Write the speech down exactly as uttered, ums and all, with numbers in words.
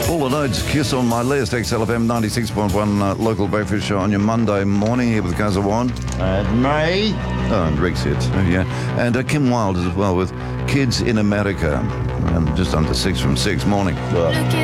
All the notes, Kiss on My List, X L F M ninety-six point one uh, local breakfast show on your Monday morning here with Kazawan. And me. Oh, and Rick's hits, oh, yeah. And uh, Kim Wilde as well with Kids in America. And just under six from six morning. Well, Looking